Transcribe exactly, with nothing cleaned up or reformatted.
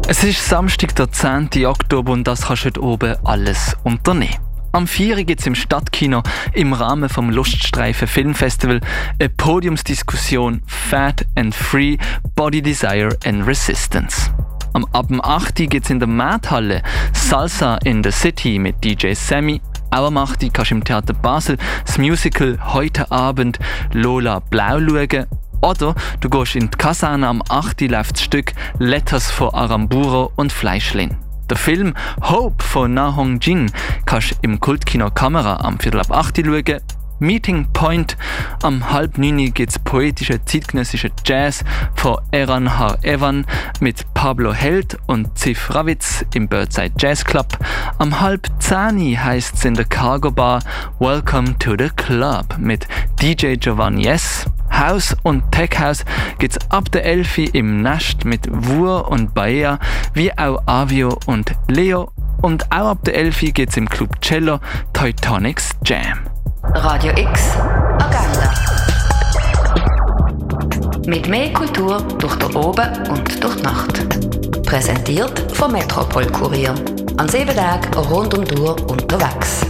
Es ist Samstag, der zehnten Oktober und das kannst du heute oben alles unternehmen. Am vier Uhr gibt es im Stadtkino im Rahmen vom Luststreifen Filmfestival eine Podiumsdiskussion Fat and Free, Body Desire and Resistance. Am ab dem acht Uhr gibt es in der Mädhalle Salsa in the City mit D J Sammy. Auch am acht Uhr kannst du im Theater Basel das Musical «Heute Abend Lola Blau» schauen. Oder du gehst in die Kaserne, am acht Uhr läuft das Stück «Letters von Aramburo und Fleischlin». Der Film «Hope» von Na Hong Jin kannst du im Kultkino Kamera am viertel ab acht Uhr schauen. «Meeting Point» am halb neun Uhr gibt es poetische zeitgenössische Jazz von Eran Har Evan mit Pablo Held und Zif Ravitz im Birdside Jazz Club. Am halb zehn Uhr heisst es in der Cargo Bar «Welcome to the Club» mit D J Giovanni S. House und Tech House gibt es ab der elf Uhr im Nest mit Wur und Baea, wie auch Avio und Leo. Und auch ab der elf Uhr gibt es im Club Cello Teutonics Jam. Radio X Agenda. Mit mehr Kultur durch den Oben und durch die Nacht. Präsentiert vom Metropol Kurier. An sieben Tagen rund um die Uhr unterwegs.